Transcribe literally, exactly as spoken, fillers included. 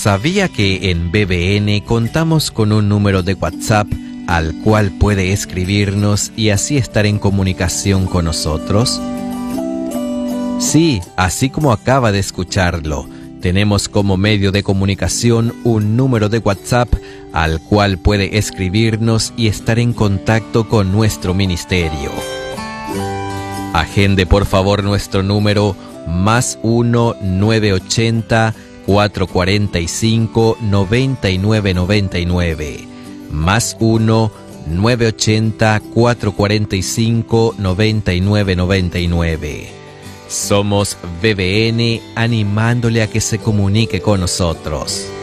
¿Sabía que en B B N contamos con un número de WhatsApp al cual puede escribirnos y así estar en comunicación con nosotros? Sí, así como acaba de escucharlo, tenemos como medio de comunicación un número de WhatsApp al cual puede escribirnos y estar en contacto con nuestro ministerio. Agende por favor nuestro número más uno nueve ochenta, cuatrocientos cuarenta y cinco, noventa y nueve noventa y nueve. Más uno nueve ochenta, cuatrocientos cuarenta y cinco, noventa y nueve noventa y nueve. Somos B B N animándole a que se comunique con nosotros.